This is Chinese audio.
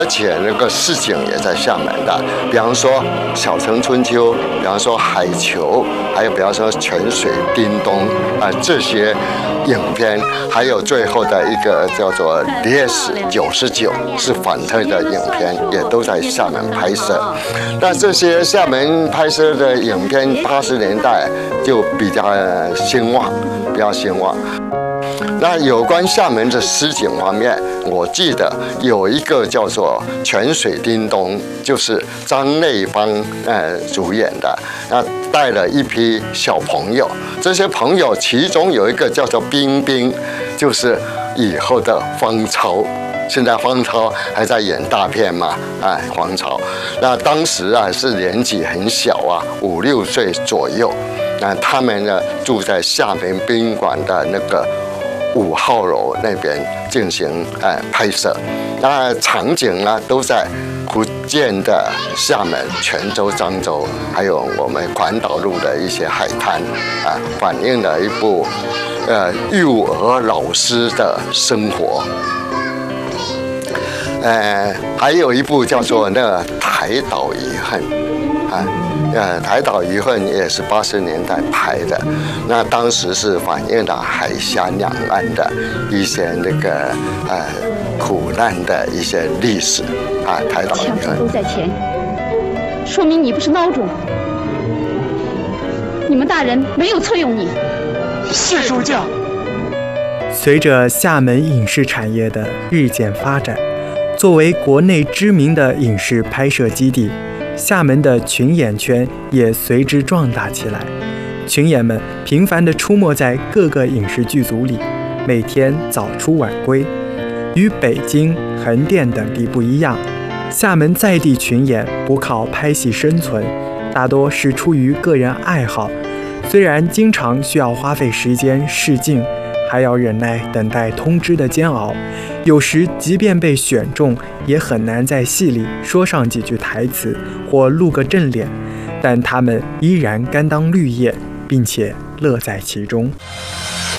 而且那个市井也在厦门的，比方说《小城春秋》，比方说《海球》，还有比方说《泉水叮咚》这些影片，还有最后的一个叫做《DS99》是反特的影片，也都在厦门拍摄。那这些厦门拍摄的影片，80年代就比较兴旺，比较兴旺。那有关厦门的诗景方面，我记得有一个叫做《泉水叮咚》，就是张内芳主演的，那带了一批小朋友，这些朋友其中有一个叫做冰冰，就是以后的方超。现在方超还在演大片嘛？方超，那当时是年纪很小5、6岁左右。那他们呢住在厦门宾馆的那个5号楼那边进行拍摄，那场景呢都在福建的厦门、泉州、漳州，还有我们环岛路的一些海滩反映了一部幼儿老师的生活。还有一部叫做那个《台岛遗恨》《台岛遗恨》也是80年代拍的，那当时是反映了海峡两岸的一些那个苦难的一些历史台岛遗恨》 枪手都在前，说明你不是孬种，你们大人没有错用你。 是主教。 随着厦门影视产业的日渐发展，作为国内知名的影视拍摄基地，厦门的群演圈也随之壮大起来。群演们频繁地出没在各个影视剧组里，每天早出晚归。与北京、横店等地不一样，厦门在地群演不靠拍戏生存，大多是出于个人爱好。虽然经常需要花费时间试镜，还要忍耐等待通知的煎熬，有时即便被选中，也很难在戏里说上几句台词或露个正脸，但他们依然甘当绿叶，并且乐在其中。